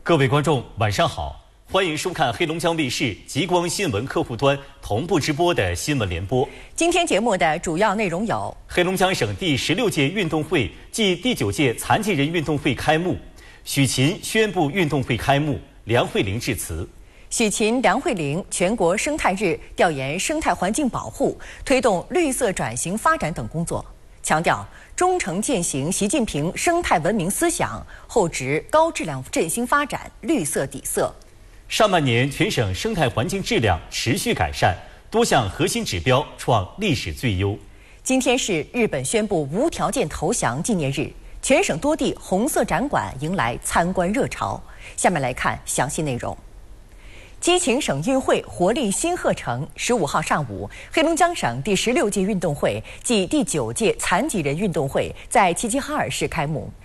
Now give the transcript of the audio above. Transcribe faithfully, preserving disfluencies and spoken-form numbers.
各位观众，晚上好，欢迎收看黑龙江卫视极光新闻客户端同步直播的新闻联播。 今天节目的主要内容有： 黑龙江省第十六届运动会暨第九届残疾人运动会开幕，许勤宣布运动会开幕，梁慧玲致辞。 许勤、梁慧玲全国生态日调研生态环境保护，推动绿色转型发展等工作，强调忠诚践行习近平生态文明思想，厚植高质量振兴发展绿色底色。 上半年全省生态环境质量持续改善，多项核心指标创历史最优。 今天是日本宣布无条件投降纪念日，全省多地红色展馆迎来参观热潮。下面来看详细内容。激情省运会活力新贺城，十五号上午，黑龙江省第十六届运动会暨第九届残疾人运动会在齐齐哈尔市开幕。